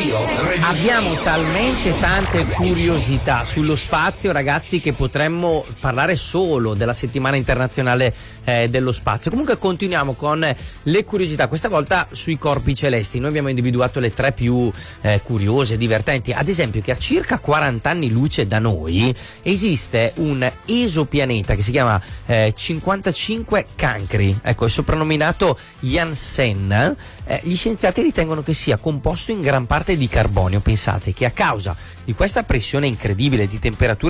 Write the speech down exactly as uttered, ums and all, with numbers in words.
Abbiamo talmente tante curiosità sullo spazio, ragazzi, che potremmo parlare solo della settimana internazionale eh, dello spazio. Comunque continuiamo con le curiosità, questa volta sui corpi celesti. Noi abbiamo individuato le tre più eh, curiose, divertenti. Ad esempio, che a circa quaranta anni luce da noi esiste un esopianeta che si chiama eh, cinquantacinque Cancri, ecco, è soprannominato Janssen. Eh, gli scienziati ritengono che sia composto in gran parte di carbonio. Pensate che a causa di questa pressione incredibile di temperatura